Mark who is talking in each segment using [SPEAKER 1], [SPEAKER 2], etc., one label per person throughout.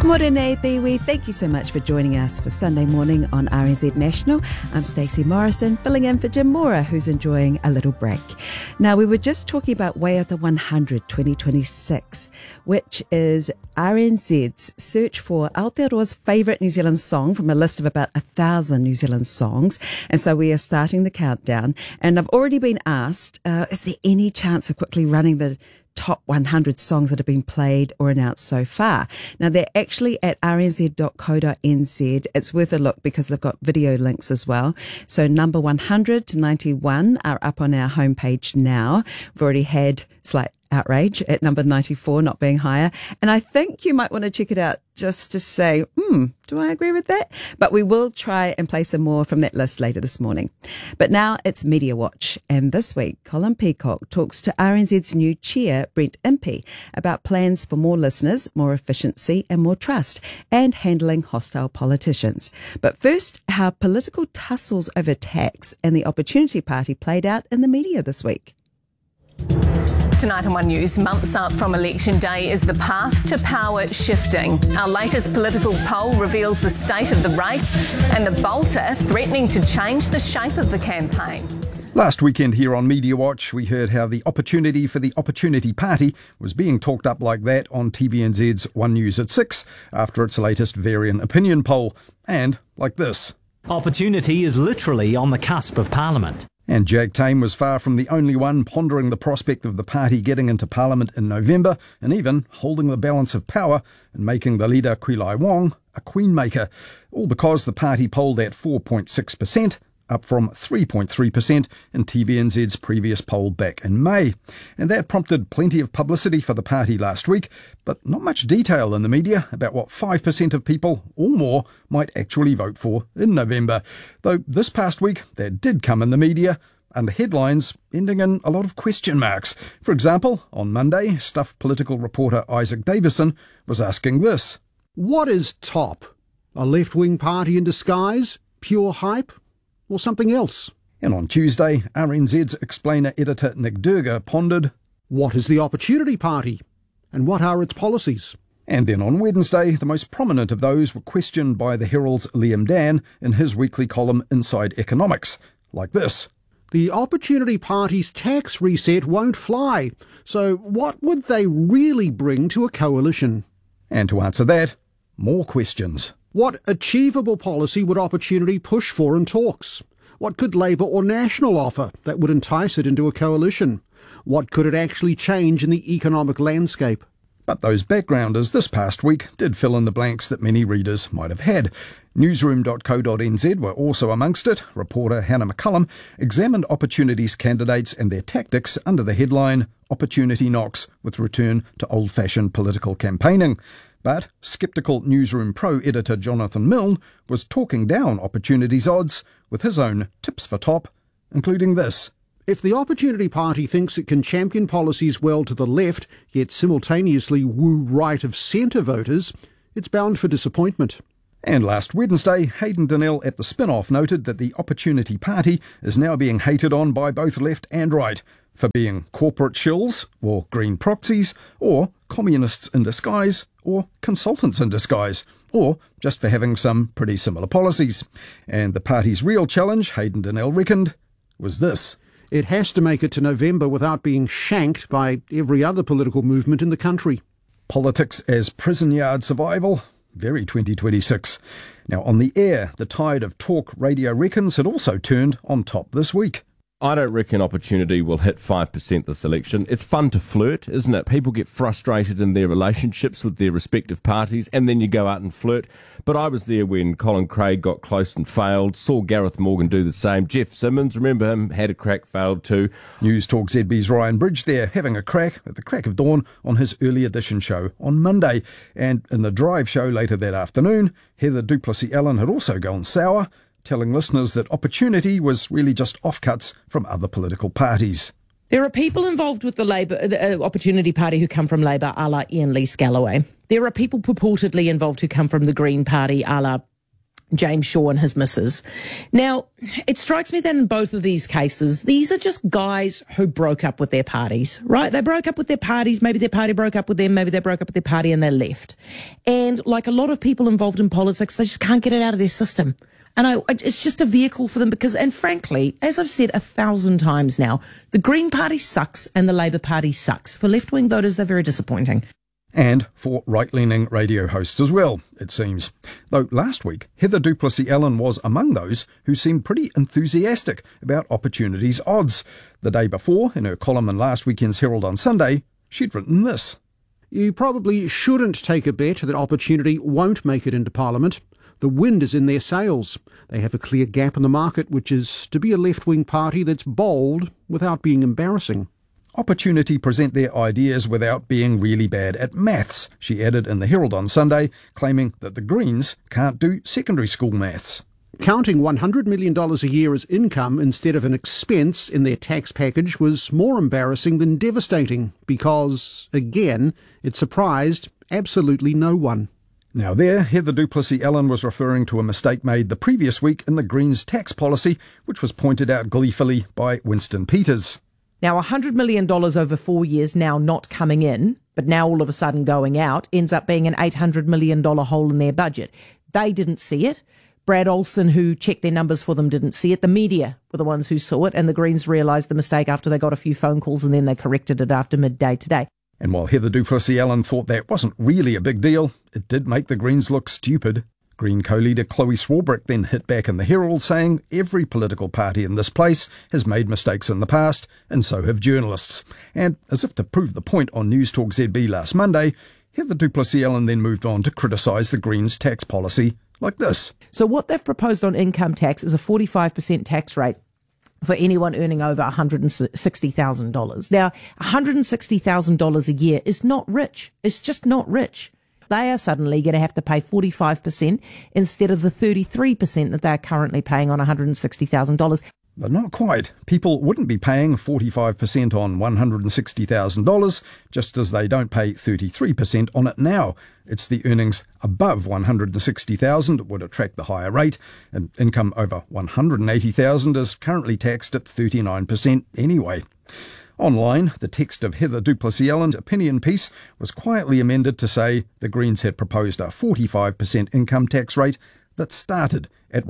[SPEAKER 1] Morena Iwi, thank you so much for joining us for Sunday morning on RNZ National. I'm Stacey Morrison, filling in for Jim Mora, who's enjoying a little break. Now, we were just talking about Waiata 100 2026, which is RNZ's search for Aotearoa's favourite New Zealand song from a list of about 1,000 New Zealand songs. And so we are starting the countdown. And I've already been asked, is there any chance of quickly running the top 100 songs that have been played or announced so far? Now, they're actually at rnz.co.nz. It's worth a look because they've got video links as well. So number 100 to 91 are up on our homepage now. We've already had slight outrage at number 94 not being higher. And I think you might want to check it out just to say, do I agree with that? But we will try and play some more from that list later this morning. But now it's Media Watch. And this week, Colin Peacock talks to RNZ's new chair, Brent Impey, about plans for more listeners, more efficiency and more trust, and handling hostile politicians. But first, how political tussles over tax and the Opportunity Party played out in the media this week.
[SPEAKER 2] Tonight on One News, months up from election day, is the path to power shifting? Our latest political poll reveals the state of the race and the bolter threatening to change the shape of the campaign.
[SPEAKER 3] Last weekend here on Media Watch, we heard how the opportunity for the Opportunity Party was being talked up like that on TVNZ's One News at 6 after its latest Varian opinion poll. And like this.
[SPEAKER 4] Opportunity is literally on the cusp of Parliament.
[SPEAKER 3] And Jag Tame was far from the only one pondering the prospect of the party getting into Parliament in November and even holding the balance of power and making the leader Kwilai Wong a queenmaker, all because the party polled at 4.6%, up from 3.3% in TVNZ's previous poll back in May. And that prompted plenty of publicity for the party last week, but not much detail in the media about what 5% of people or more might actually vote for in November. Though this past week, that did come in the media under headlines ending in a lot of question marks. For example, on Monday, Stuff political reporter Isaac Davison was asking this.
[SPEAKER 5] What is TOP? A left-wing party in disguise? Pure hype? Or something else?
[SPEAKER 3] And on Tuesday, RNZ's explainer editor Nick Durga pondered,
[SPEAKER 5] what is the Opportunity Party? And what are its policies?
[SPEAKER 3] And then on Wednesday, the most prominent of those were questioned by the Herald's Liam Dan in his weekly column Inside Economics, like this.
[SPEAKER 5] The Opportunity Party's tax reset won't fly, so what would they really bring to a coalition?
[SPEAKER 3] And to answer that, more questions.
[SPEAKER 5] What achievable policy would Opportunity push for in talks? What could Labour or National offer that would entice it into a coalition? What could it actually change in the economic landscape?
[SPEAKER 3] But those backgrounders this past week did fill in the blanks that many readers might have had. Newsroom.co.nz were also amongst it. Reporter Hannah McCullum examined Opportunity's candidates and their tactics under the headline, Opportunity Knocks with Return to Old-Fashioned Political Campaigning. But sceptical Newsroom Pro editor Jonathan Milne was talking down Opportunity's odds with his own tips for top, including this.
[SPEAKER 5] If the Opportunity Party thinks it can champion policies well to the left, yet simultaneously woo right-of-centre voters, it's bound for disappointment.
[SPEAKER 3] And last Wednesday, Hayden Donnell at the Spin-Off noted that the Opportunity Party is now being hated on by both left and right for being corporate shills, or green proxies, or communists in disguise, or consultants in disguise, or just for having some pretty similar policies. And the party's real challenge, Hayden Donnell reckoned, was this.
[SPEAKER 5] It has to make it to November without being shanked by every other political movement in the country.
[SPEAKER 3] Politics as prison yard survival? Very 2026. Now, on the air, the tide of talk radio reckons had also turned on top this week.
[SPEAKER 6] I don't reckon Opportunity will hit 5% this election. It's fun to flirt, isn't it? People get frustrated in their relationships with their respective parties, and then you go out and flirt. But I was there when Colin Craig got close and failed, saw Gareth Morgan do the same. Jeff Simmons, remember him, had a crack, failed too.
[SPEAKER 3] News Talk ZB's Ryan Bridge there, having a crack at the crack of dawn on his early edition show on Monday. And in the Drive show later that afternoon, Heather Duplessis-Allen had also gone sour, telling listeners that Opportunity was really just offcuts from other political parties.
[SPEAKER 7] There are people involved with the Opportunity Party who come from Labour, a la Ian Lee Scalloway. There are people purportedly involved who come from the Green Party, a la James Shaw and his missus. Now, it strikes me that in both of these cases, these are just guys who broke up with their parties, right? They broke up with their parties. Maybe their party broke up with them. Maybe they broke up with their party and they left. And like a lot of people involved in politics, they just can't get it out of their system. And it's just a vehicle for them because, and frankly, as I've said 1,000 times now, the Green Party sucks and the Labour Party sucks. For left-wing voters, they're very disappointing.
[SPEAKER 3] And for right-leaning radio hosts as well, it seems. Though last week, Heather du Plessis-Allen was among those who seemed pretty enthusiastic about Opportunity's odds. The day before, in her column in last weekend's Herald on Sunday, she'd written this.
[SPEAKER 5] You probably shouldn't take a bet that Opportunity won't make it into Parliament. The wind is in their sails. They have a clear gap in the market, which is to be a left-wing party that's bold without being embarrassing.
[SPEAKER 3] Opportunity present their ideas without being really bad at maths, she added in the Herald on Sunday, claiming that the Greens can't do secondary school maths.
[SPEAKER 5] Counting $100 million a year as income instead of an expense in their tax package was more embarrassing than devastating because, again, it surprised absolutely no one.
[SPEAKER 3] Now there, Heather du Plessis-Allen was referring to a mistake made the previous week in the Greens' tax policy, which was pointed out gleefully by Winston Peters.
[SPEAKER 7] Now, $100 million over 4 years now not coming in, but now all of a sudden going out, ends up being an $800 million hole in their budget. They didn't see it. Brad Olson, who checked their numbers for them, didn't see it. The media were the ones who saw it, and the Greens realised the mistake after they got a few phone calls, and then they corrected it after midday today.
[SPEAKER 3] And while Heather du Plessis-Allen thought that wasn't really a big deal, it did make the Greens look stupid. Green co-leader Chloe Swarbrick then hit back in the Herald, saying every political party in this place has made mistakes in the past, and so have journalists. And as if to prove the point on News Talk ZB last Monday, Heather du Plessis-Allen then moved on to criticise the Greens' tax policy like this.
[SPEAKER 7] So what they've proposed on income tax is a 45% tax rate for anyone earning over $160,000. Now, $160,000 a year is not rich. It's just not rich. They are suddenly going to have to pay 45% instead of the 33% that they're currently paying on $160,000.
[SPEAKER 3] But not quite. People wouldn't be paying 45% on $160,000, just as they don't pay 33% on it now. It's the earnings above $160,000 that would attract the higher rate, and income over $180,000 is currently taxed at 39% anyway. Online, the text of Heather du Plessis-Allen's opinion piece was quietly amended to say the Greens had proposed a 45% income tax rate that started at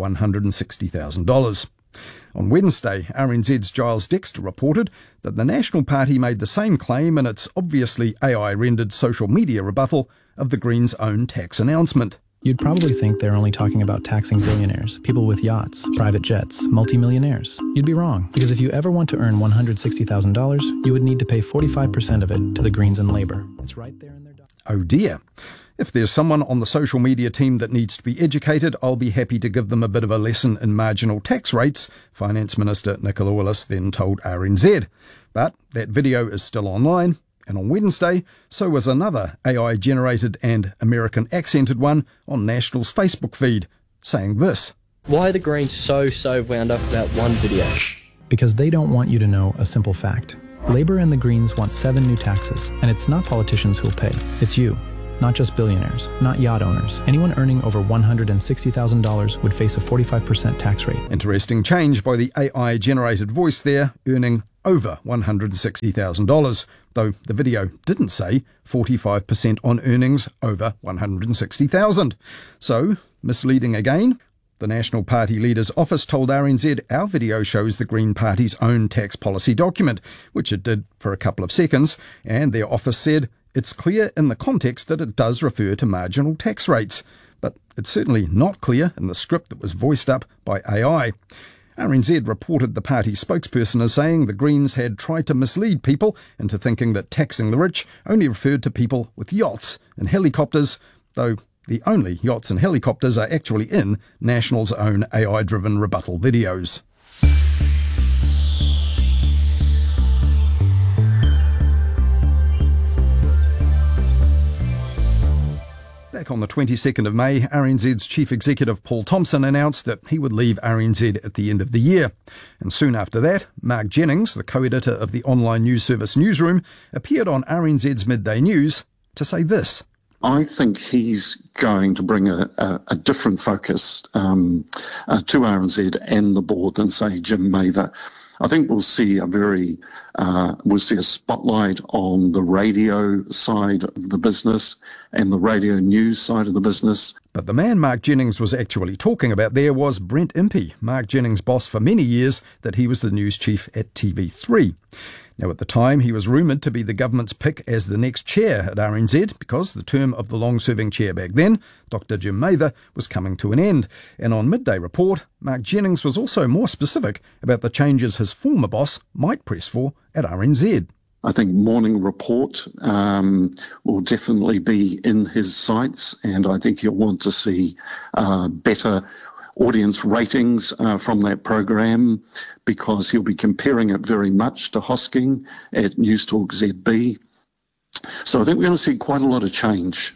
[SPEAKER 3] $160,000. On Wednesday, RNZ's Giles Dexter reported that the National Party made the same claim in its obviously AI-rendered social media rebuttal of the Greens' own tax announcement.
[SPEAKER 8] You'd probably think they're only talking about taxing billionaires, people with yachts, private jets, multimillionaires. You'd be wrong, because if you ever want to earn $160,000, you would need to pay 45% of it to the Greens and Labour. It's right there in their document.
[SPEAKER 3] Oh dear. If there's someone on the social media team that needs to be educated, I'll be happy to give them a bit of a lesson in marginal tax rates, Finance Minister Nicola Willis then told RNZ. But that video is still online, and on Wednesday, so was another AI-generated and American-accented one on National's Facebook feed, saying this.
[SPEAKER 9] Why are the Greens so wound up about one video?
[SPEAKER 8] Because they don't want you to know a simple fact. Labour and the Greens want 7 new taxes, and it's not politicians who'll pay, it's you. Not just billionaires, not yacht owners. Anyone earning over $160,000 would face a 45% tax rate.
[SPEAKER 3] Interesting change by the AI-generated voice there, earning over $160,000, though the video didn't say 45% on earnings over $160,000. So, misleading again. The National Party leader's office told RNZ our video shows the Green Party's own tax policy document, which it did for a couple of seconds, and their office said it's clear in the context that it does refer to marginal tax rates, but it's certainly not clear in the script that was voiced up by AI. RNZ reported the party spokesperson as saying the Greens had tried to mislead people into thinking that taxing the rich only referred to people with yachts and helicopters, though the only yachts and helicopters are actually in National's own AI-driven rebuttal videos. Back on the 22nd of May, RNZ's Chief Executive Paul Thompson announced that he would leave RNZ at the end of the year. And soon after that, Mark Jennings, the co-editor of the online news service Newsroom, appeared on RNZ's Midday News to say this.
[SPEAKER 10] I think he's going to bring a different focus to RNZ and the board than, say, Jim Mather. I think we'll see a spotlight on the radio side of the business and the radio news side of the business.
[SPEAKER 3] But the man Mark Jennings was actually talking about there was Brent Impey, Mark Jennings' boss for many years, that he was the news chief at TV3. Now, at the time, he was rumoured to be the government's pick as the next chair at RNZ because the term of the long-serving chair back then, Dr Jim Mather, was coming to an end. And on Midday Report, Mark Jennings was also more specific about the changes his former boss might press for at RNZ.
[SPEAKER 10] I think Morning Report will definitely be in his sights, and I think he'll want to see better audience ratings from that program, because he'll be comparing it very much to Hosking at News Talk ZB. So I think we're going to see quite a lot of change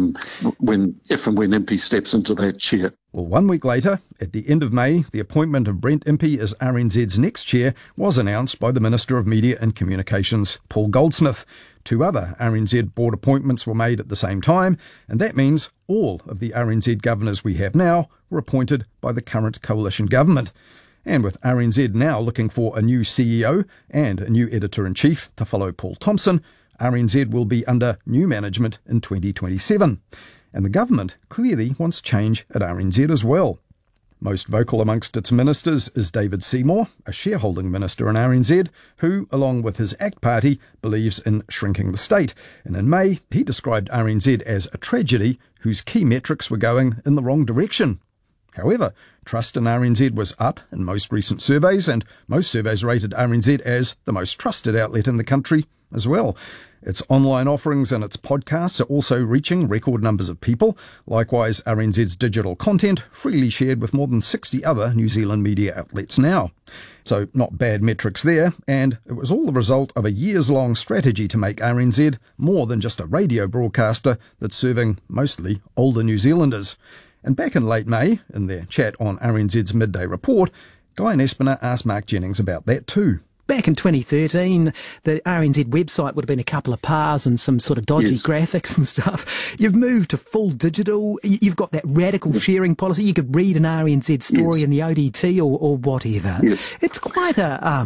[SPEAKER 10] if and when Impey steps into that chair.
[SPEAKER 3] Well, 1 week later, at the end of May, the appointment of Brent Impey as RNZ's next chair was announced by the Minister of Media and Communications, Paul Goldsmith. 2 other RNZ board appointments were made at the same time, and that means all of the RNZ governors we have now were appointed by the current coalition government. And with RNZ now looking for a new CEO and a new editor-in-chief to follow Paul Thompson, RNZ will be under new management in 2027. And the government clearly wants change at RNZ as well. Most vocal amongst its ministers is David Seymour, a shareholding minister in RNZ, who, along with his ACT party, believes in shrinking the state. And in May, he described RNZ as a tragedy whose key metrics were going in the wrong direction. However, trust in RNZ was up in most recent surveys, and most surveys rated RNZ as the most trusted outlet in the country as well. Its online offerings and its podcasts are also reaching record numbers of people. Likewise, RNZ's digital content freely shared with more than 60 other New Zealand media outlets now. So not bad metrics there, and it was all the result of a years-long strategy to make RNZ more than just a radio broadcaster that's serving mostly older New Zealanders. And back in late May, in their chat on RNZ's Midday Report, Guy Nespiner asked Mark Jennings about that too.
[SPEAKER 11] Back in 2013, the RNZ website would have been a couple of pars and some sort of dodgy graphics and stuff. You've moved to full digital. You've got that radical sharing policy. You could read an RNZ story in the ODT or whatever.
[SPEAKER 10] Yes.
[SPEAKER 11] It's quite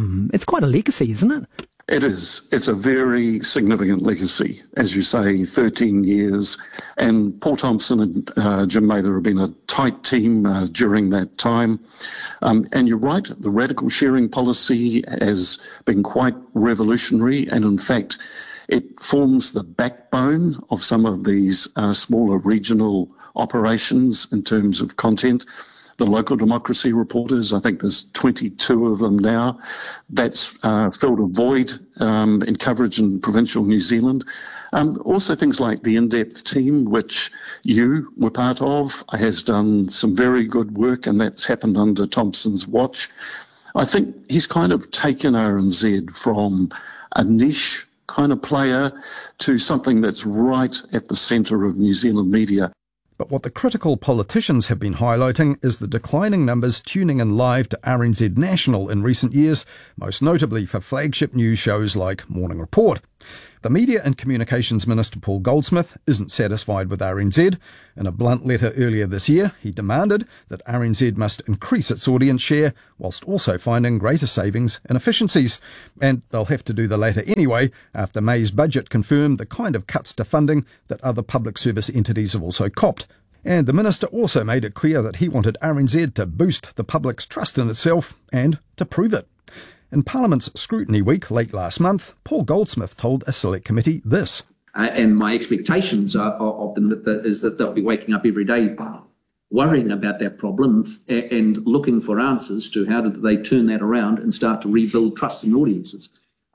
[SPEAKER 11] a legacy, isn't it?
[SPEAKER 10] It is. It's a very significant legacy. As you say, 13 years. And Paul Thompson and Jim Mather have been a tight team during that time. And you're right, the radical sharing policy has been quite revolutionary. And in fact, it forms the backbone of some of these smaller regional operations in terms of content. The local democracy reporters, I think there's 22 of them now. That's filled a void in coverage in provincial New Zealand. Also things like the In-Depth team, which you were part of, has done some very good work, and that's happened under Thompson's watch. I think he's kind of taken RNZ from a niche kind of player to something that's right at the centre of New Zealand media.
[SPEAKER 3] But what the critical politicians have been highlighting is the declining numbers tuning in live to RNZ National in recent years, most notably for flagship news shows like Morning Report. The Media and Communications Minister Paul Goldsmith isn't satisfied with RNZ. In a blunt letter earlier this year, he demanded that RNZ must increase its audience share whilst also finding greater savings and efficiencies. And they'll have to do the latter anyway, after May's budget confirmed the kind of cuts to funding that other public service entities have also copped. And the minister also made it clear that he wanted RNZ to boost the public's trust in itself and to prove it. In Parliament's Scrutiny Week late last month, Paul Goldsmith told a select committee this.
[SPEAKER 12] And my expectations of them is that they'll be waking up every day worrying about that problem and looking for answers to how do they turn that around and start to rebuild trust in audiences.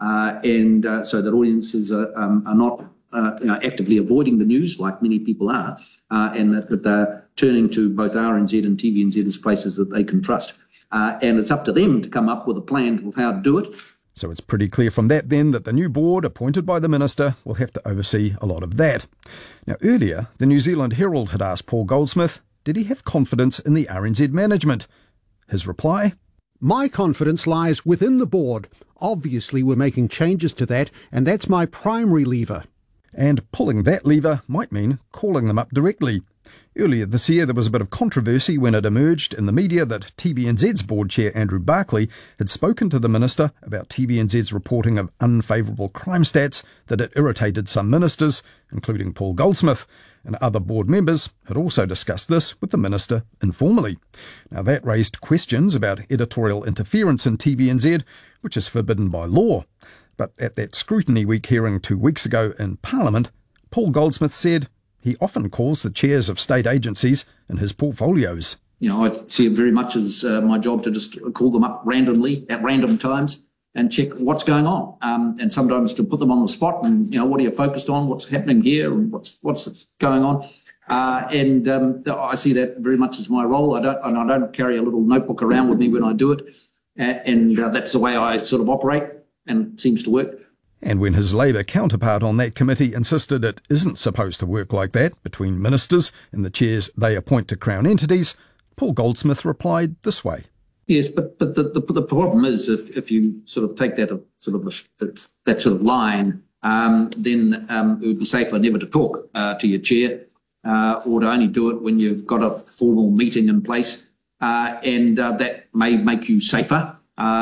[SPEAKER 12] So that audiences are not actively avoiding the news like many people are, and that they're turning to both RNZ and TVNZ as places that they can trust. And it's up to them to come up with a plan of how to do it.
[SPEAKER 3] So it's pretty clear from that then that the new board appointed by the minister will have to oversee a lot of that. Now earlier, the New Zealand Herald had asked Paul Goldsmith, did he have confidence in the RNZ management? His reply?
[SPEAKER 5] My confidence lies within the board. Obviously we're making changes to that, and that's my primary lever.
[SPEAKER 3] And pulling that lever might mean calling them up directly. Earlier this year, there was a bit of controversy when it emerged in the media that TVNZ's board chair Andrew Barclay had spoken to the minister about TVNZ's reporting of unfavourable crime stats that had irritated some ministers, including Paul Goldsmith, and other board members had also discussed this with the minister informally. Now that raised questions about editorial interference in TVNZ, which is forbidden by law. But at that Scrutiny Week hearing 2 weeks ago in Parliament, Paul Goldsmith said he often calls the chairs of state agencies in his portfolios.
[SPEAKER 12] I see it very much as my job to just call them up randomly at random times and check what's going on, and sometimes to put them on the spot and, what are you focused on, what's happening here and what's going on. And I see that very much as my role. I don't carry a little notebook around with me when I do it, and that's the way I sort of operate, and it seems to work.
[SPEAKER 3] And when his Labour counterpart on that committee insisted it isn't supposed to work like that between ministers and the chairs they appoint to Crown entities, Paul Goldsmith replied this way.
[SPEAKER 12] Yes, but the problem is if you sort of take that that sort of line, then it would be safer never to talk to your chair, or to only do it when you've got a formal meeting in place, and that may make you safer.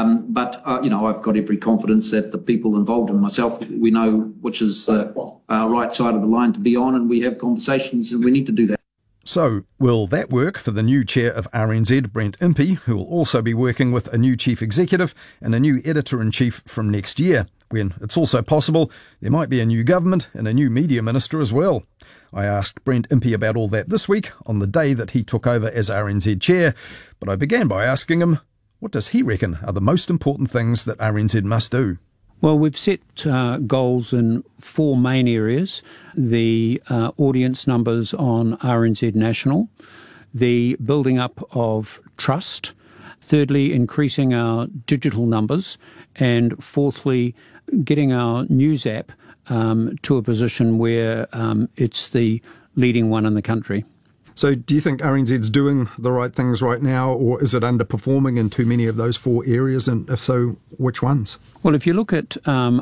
[SPEAKER 12] But I've got every confidence that the people involved and myself, we know which is the right side of the line to be on, and we have conversations, and we need to do that.
[SPEAKER 3] So, will that work for the new chair of RNZ, Brent Impey, who will also be working with a new chief executive and a new editor-in-chief from next year, when it's also possible there might be a new government and a new media minister as well? I asked Brent Impey about all that this week, on the day that he took over as RNZ chair, but I began by asking him, what does he reckon are the most important things that RNZ must do?
[SPEAKER 13] Well, we've set goals in 4 main areas: the audience numbers on RNZ National, the building up of trust, thirdly, increasing our digital numbers, and fourthly, getting our news app to a position where it's the leading one in the country.
[SPEAKER 3] So do you think RNZ's doing the right things right now, or is it underperforming in too many of those 4 areas? And if so, which ones?
[SPEAKER 13] Well, if you look at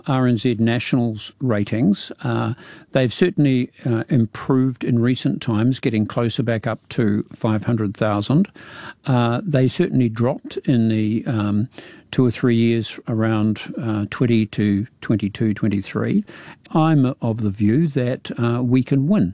[SPEAKER 13] RNZ National's ratings, they've certainly improved in recent times, getting closer back up to 500,000. They certainly dropped in the 2 or 3 years around 20 to 22, 23. I'm of the view that we can win.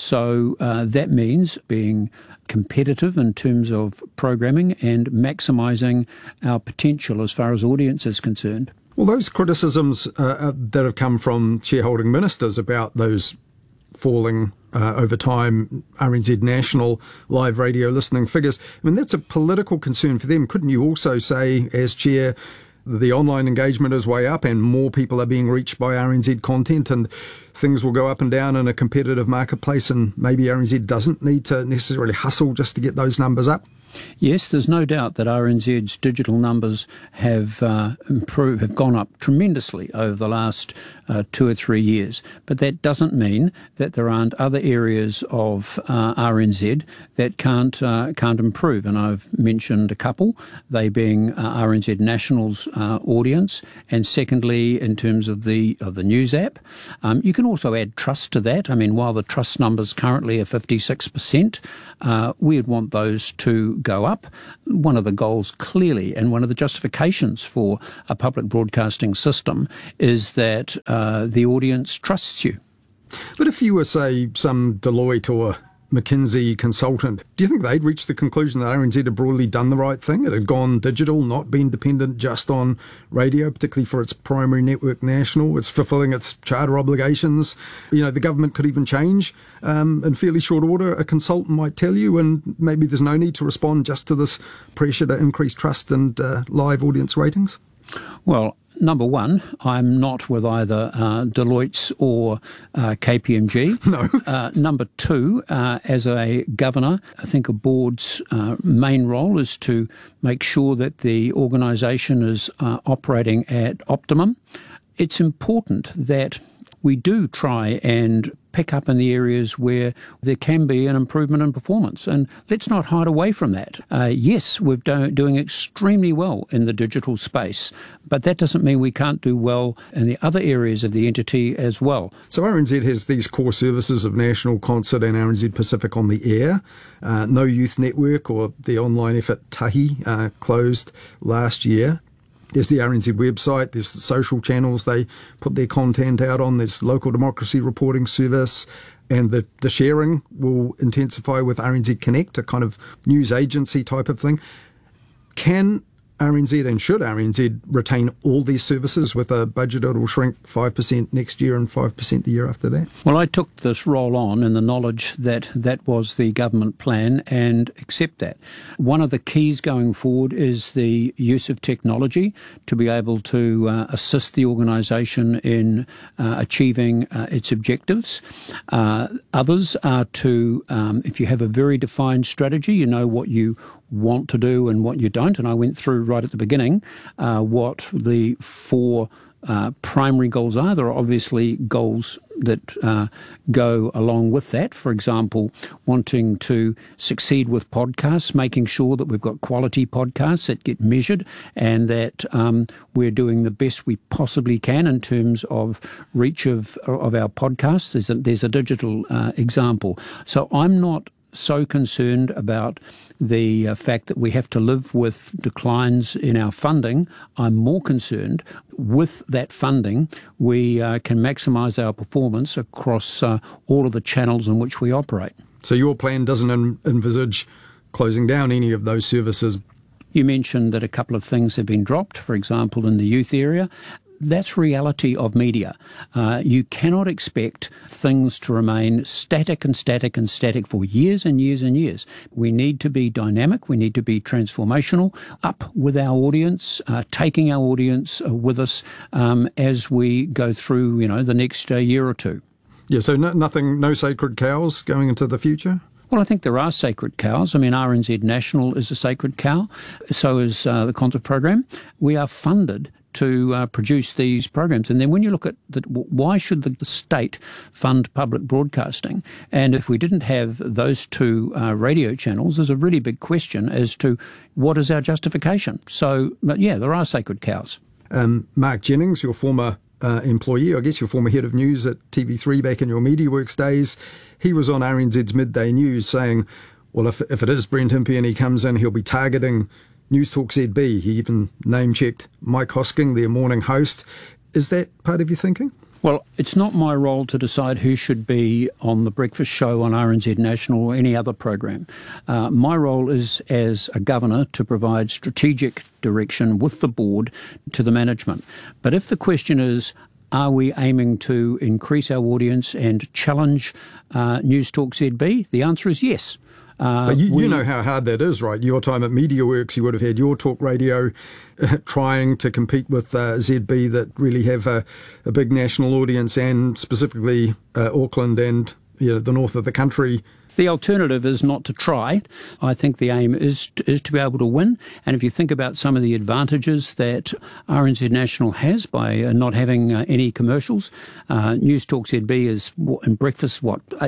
[SPEAKER 13] So that means being competitive in terms of programming and maximising our potential as far as audience is concerned.
[SPEAKER 3] Well, those criticisms that have come from shareholding ministers about those falling over time RNZ National live radio listening figures, I mean, that's a political concern for them. Couldn't you also say, as chair, the online engagement is way up and more people are being reached by RNZ content, and things will go up and down in a competitive marketplace, and maybe RNZ doesn't need to necessarily hustle just to get those numbers up?
[SPEAKER 13] Yes, there's no doubt that RNZ's digital numbers have improved, have gone up tremendously over the last 2 or 3 years. But that doesn't mean that there aren't other areas of RNZ that can't improve. And I've mentioned a couple, they being RNZ National's audience, and secondly, in terms of the news app. You can also add trust to that. I mean, while the trust numbers currently are 56%, we would want those to go up. One of the goals clearly, and one of the justifications for a public broadcasting system, is that the audience trusts you.
[SPEAKER 3] But if you were, say, some Deloitte or McKinsey consultant, do you think they'd reach the conclusion that RNZ had broadly done the right thing? It had gone digital, not been dependent just on radio, particularly for its primary network National. It's fulfilling its charter obligations. You know, the government could even change in fairly short order, a consultant might tell you, and maybe there's no need to respond just to this pressure to increase trust and live audience ratings?
[SPEAKER 13] Well, number one, I'm not with either Deloitte's or KPMG.
[SPEAKER 3] No.
[SPEAKER 13] Number two, as a governor, I think a board's main role is to make sure that the organisation is operating at optimum. It's important that we do try and pick up in the areas where there can be an improvement in performance. And let's not hide away from that. Yes, we're doing extremely well in the digital space, but that doesn't mean we can't do well in the other areas of the entity as well.
[SPEAKER 3] So RNZ has these core services of National Concert and RNZ Pacific on the air. No Youth Network or the online effort Tahi closed last year. There's the RNZ website, there's the social channels they put their content out on, there's local democracy reporting service, and the sharing will intensify with RNZ Connect, a kind of news agency type of thing. Can RNZ and should RNZ retain all these services with a budget that will shrink 5% next year and 5% the year after that?
[SPEAKER 13] Well, I took this role on in the knowledge that that was the government plan and accept that. One of the keys going forward is the use of technology to be able to assist the organisation in achieving its objectives. Others are to, if you have a very defined strategy, you know what you want to do and what you don't. And I went through right at the beginning what the four primary goals are. There are obviously goals that go along with that. For example, wanting to succeed with podcasts, making sure that we've got quality podcasts that get measured and that we're doing the best we possibly can in terms of reach of our podcasts. There's a digital example. So I'm not so concerned about the fact that we have to live with declines in our funding. I'm more concerned with that funding we can maximise our performance across all of the channels in which we operate.
[SPEAKER 3] So your plan doesn't envisage closing down any of those services?
[SPEAKER 13] You mentioned that a couple of things have been dropped, for example, in the youth area. That's reality of media. You cannot expect things to remain static and static and static for years and years and years. We need to be dynamic. We need to be transformational, up with our audience, taking our audience with us as we go through, the next year or two.
[SPEAKER 3] Yeah, so no sacred cows going into the future?
[SPEAKER 13] Well, I think there are sacred cows. I mean, RNZ National is a sacred cow. So is the concert program. We are funded to produce these programs. And then when you look at why should the state fund public broadcasting? And if we didn't have those two radio channels, there's a really big question as to what is our justification. So, but yeah, there are sacred cows.
[SPEAKER 3] Mark Jennings, your former employee, I guess your former head of news at TV3 back in your MediaWorks days, he was on RNZ's Midday News saying, well, if it is Brent Impey and he comes in, he'll be targeting News Talk ZB. He even name-checked Mike Hosking, their morning host. Is that part of your thinking?
[SPEAKER 13] Well, it's not my role to decide who should be on the breakfast show on RNZ National or any other program. My role is, as a governor, to provide strategic direction with the board to the management. But if the question is, are we aiming to increase our audience and challenge News Talk ZB? The answer is yes.
[SPEAKER 3] But you know how hard that is, right? Your time at MediaWorks, you would have had your talk radio trying to compete with ZB that really have a big national audience, and specifically Auckland and the north of the country.
[SPEAKER 13] The alternative is not to try. I think the aim is to be able to win. And if you think about some of the advantages that RNZ National has by not having any commercials, News Talk ZB is in breakfast,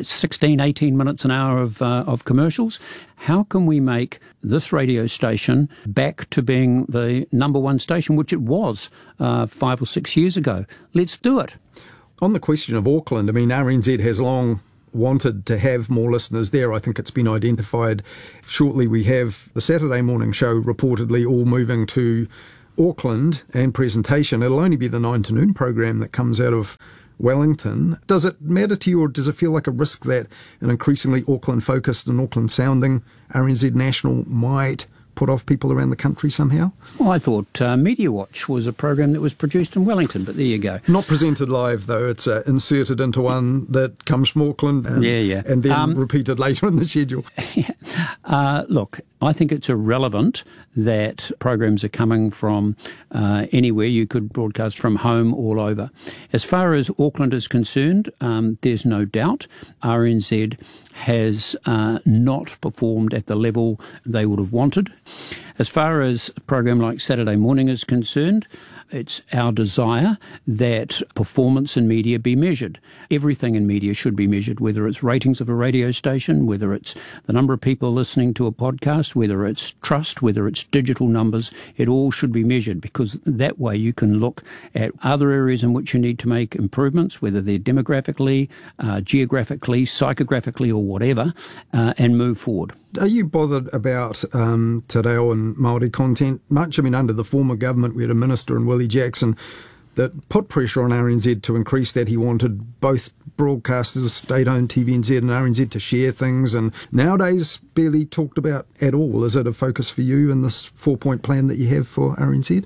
[SPEAKER 13] 16, 18 minutes an hour of commercials. How can we make this radio station back to being the number one station, which it was 5 or 6 years ago? Let's do it.
[SPEAKER 3] On the question of Auckland, I mean, RNZ has long wanted to have more listeners there. I think it's been identified. Shortly we have the Saturday morning show reportedly all moving to Auckland and presentation. It'll only be the 9 to noon program that comes out of Wellington. Does it matter to you, or does it feel like a risk that an increasingly Auckland-focused and Auckland-sounding RNZ National might put off people around the country somehow?
[SPEAKER 13] Well, I thought Media Watch was a program that was produced in Wellington, but there you go.
[SPEAKER 3] Not presented live, though. It's inserted into one that comes from Auckland and then repeated later in the schedule.
[SPEAKER 13] Look, I think it's irrelevant that programs are coming from anywhere. You could broadcast from home all over. As far as Auckland is concerned, there's no doubt RNZ has not performed at the level they would have wanted. As far as a program like Saturday Morning is concerned, it's our desire that performance in media be measured. Everything in media should be measured, whether it's ratings of a radio station, whether it's the number of people listening to a podcast, whether it's trust, whether it's digital numbers. It all should be measured, because that way you can look at other areas in which you need to make improvements, whether they're demographically, geographically, psychographically or whatever, and move forward.
[SPEAKER 3] Are you bothered about te reo and Māori content much? I mean, under the former government, we had a minister in Willie Jackson that put pressure on RNZ to increase that. He wanted both broadcasters, state-owned TVNZ and RNZ, to share things, and nowadays barely talked about at all. Is it a focus for you in this 4-point plan that you have for RNZ?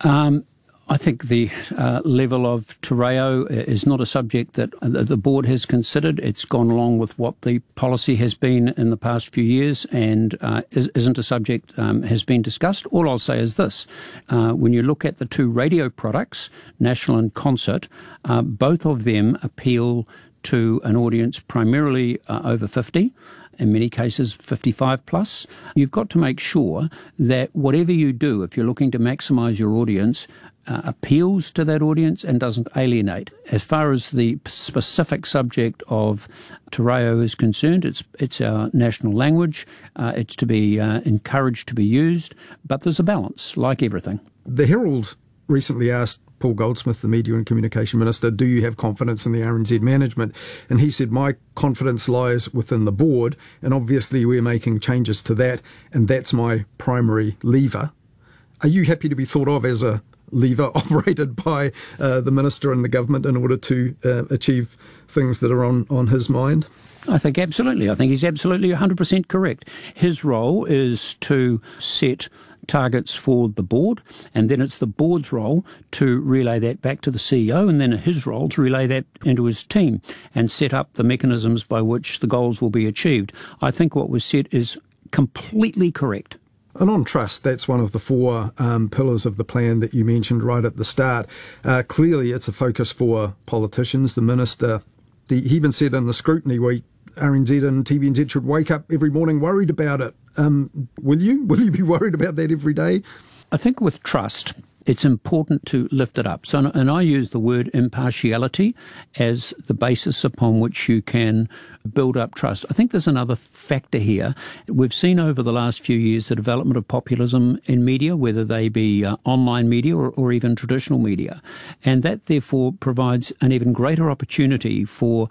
[SPEAKER 13] I think the level of te reo is not a subject that the board has considered. It's gone along with what the policy has been in the past few years, and isn't a subject has been discussed. All I'll say is this. When you look at the two radio products, National and Concert, both of them appeal to an audience primarily over 50, in many cases 55 plus. You've got to make sure that whatever you do, if you're looking to maximise your audience, appeals to that audience and doesn't alienate. As far as the specific subject of te reo is concerned, it's our national language. It's to be encouraged to be used, but there's a balance, like everything.
[SPEAKER 3] The Herald recently asked Paul Goldsmith, the Media and Communication Minister, do you have confidence in the RNZ management? And he said, my confidence lies within the board, and obviously we're making changes to that, and that's my primary lever. Are you happy to be thought of as a lever operated by the minister and the government in order to achieve things that are on his mind?
[SPEAKER 13] I think absolutely. I think he's absolutely 100% correct. His role is to set targets for the board, and then it's the board's role to relay that back to the CEO, and then his role to relay that into his team and set up the mechanisms by which the goals will be achieved. I think what was said is completely correct.
[SPEAKER 3] And on trust, that's one of the 4 pillars of the plan that you mentioned right at the start. Clearly, it's a focus for politicians. The minister, he even said in the scrutiny week, RNZ and TVNZ should wake up every morning worried about it. Will you? Will you be worried about that every day?
[SPEAKER 13] I think with trust, it's important to lift it up. So, and I use the word impartiality as the basis upon which you can build up trust. I think there's another factor here. We've seen over the last few years the development of populism in media, whether they be online media or even traditional media. And that therefore provides an even greater opportunity for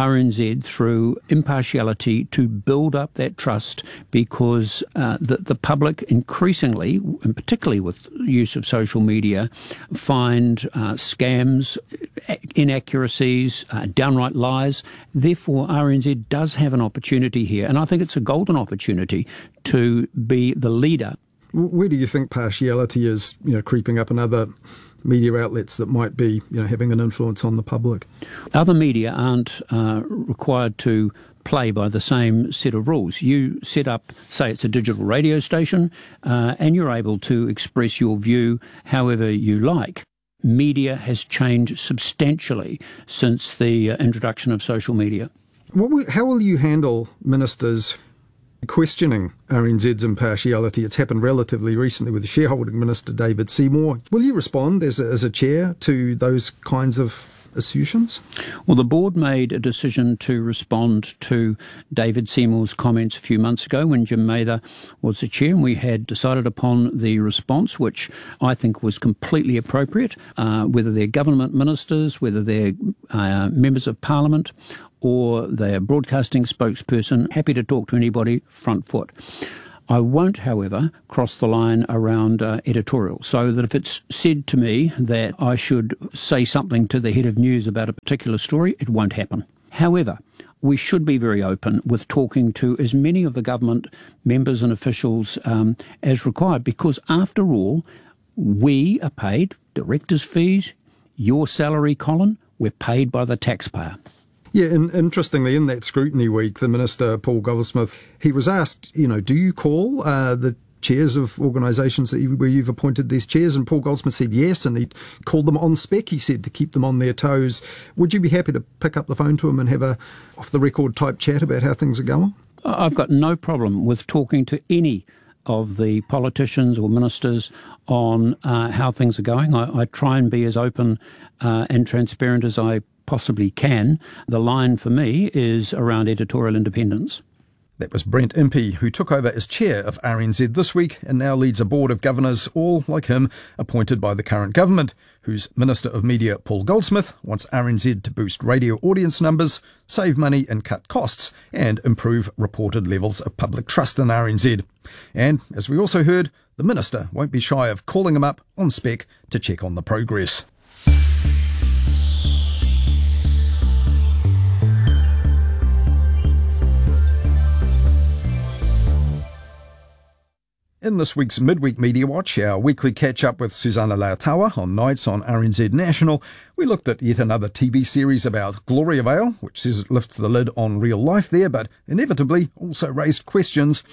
[SPEAKER 13] RNZ through impartiality to build up that trust, because the public increasingly, and particularly with use of social media, find scams, inaccuracies, downright lies. Therefore, RNZ does have an opportunity here, and I think it's a golden opportunity to be the leader.
[SPEAKER 3] Where do you think partiality is, creeping up in other media outlets that might be, having an influence on the public?
[SPEAKER 13] Other media aren't required to play by the same set of rules. You set up, say it's a digital radio station, and you're able to express your view however you like. Media has changed substantially since the introduction of social media.
[SPEAKER 3] How will you handle ministers questioning RNZ's impartiality? It's happened relatively recently with the shareholding minister, David Seymour. Will you respond as a chair to those kinds of assertions?
[SPEAKER 13] Well, the board made a decision to respond to David Seymour's comments a few months ago when Jim Mather was the chair, and we had decided upon the response, which I think was completely appropriate, whether they're government ministers, whether they're members of parliament, or they're broadcasting spokesperson. Happy to talk to anybody front foot. I won't, however, cross the line around editorial, so that if it's said to me that I should say something to the head of news about a particular story, it won't happen. However, we should be very open with talking to as many of the government members and officials as required, because after all, we are paid directors' fees, your salary, Colin, we're paid by the taxpayer.
[SPEAKER 3] Yeah, and interestingly, in that scrutiny week, the Minister, Paul Goldsmith, he was asked, do you call the chairs of organisations where you've appointed these chairs? And Paul Goldsmith said yes, and he called them on spec, he said, to keep them on their toes. Would you be happy to pick up the phone to him and have a off-the-record type chat about how things are going?
[SPEAKER 13] I've got no problem with talking to any of the politicians or ministers on how things are going. I try and be as open and transparent as I possibly can. The line for me is around editorial independence.
[SPEAKER 3] That was Brent Impey, who took over as chair of RNZ this week and now leads a board of governors, all, like him, appointed by the current government, whose Minister of Media, Paul Goldsmith, wants RNZ to boost radio audience numbers, save money and cut costs, and improve reported levels of public trust in RNZ. And, as we also heard, the Minister won't be shy of calling him up on spec to check on the progress. In this week's Midweek Media Watch, our weekly catch-up with Susanna Leotawa on nights on RNZ National, we looked at yet another TV series about Gloriavale, which says it lifts the lid on real life there, but inevitably also raised questions.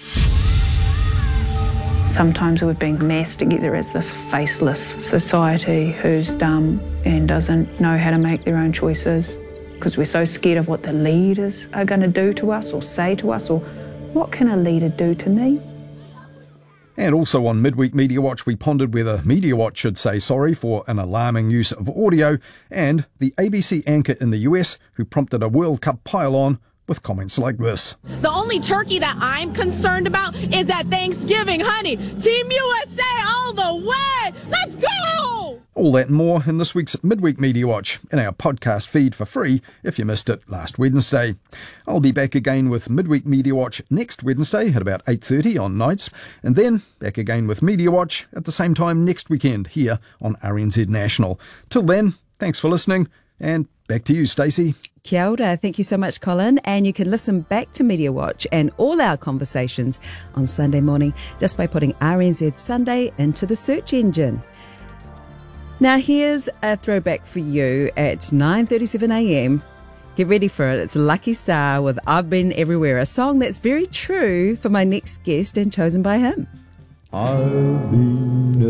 [SPEAKER 14] Sometimes we've been massed together as this faceless society who's dumb and doesn't know how to make their own choices because we're so scared of what the leaders are going to do to us or say to us, or what can a leader do to me?
[SPEAKER 3] And also on Midweek Media Watch, we pondered whether Media Watch should say sorry for an alarming use of audio, and the ABC anchor in the US who prompted a World Cup pile-on with comments like this.
[SPEAKER 15] The only turkey that I'm concerned about is that Thanksgiving, honey. Team USA all the way! Let's go!
[SPEAKER 3] All that and more in this week's Midweek Media Watch in our podcast feed for free if you missed it last Wednesday. I'll be back again with Midweek Media Watch next Wednesday at about 8:30 on nights, and then back again with Media Watch at the same time next weekend here on RNZ National. Till then, thanks for listening, and back to you, Stacey.
[SPEAKER 1] Kia ora. Thank you so much, Colin. And you can listen back to Media Watch and all our conversations on Sunday morning just by putting RNZ Sunday into the search engine. Now here's a throwback for you at 9:37 a.m. Get ready for it. It's Lucky Star with I've Been Everywhere, a song that's very true for my next guest and chosen by him.
[SPEAKER 16] I've been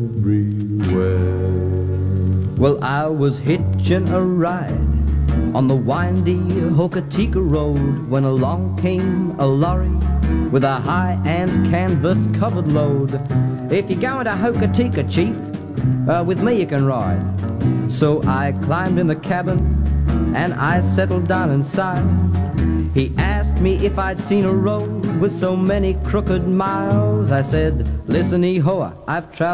[SPEAKER 16] everywhere. Well, I was hitching a ride on the windy Hokitika Road when along came a lorry with a high-end canvas-covered load. If you're going to Hokitika, Chief, with me you can ride. So I climbed in the cabin and I settled down inside. He asked me if I'd seen a road with so many crooked miles. I said, listen, Ehoa, I've traveled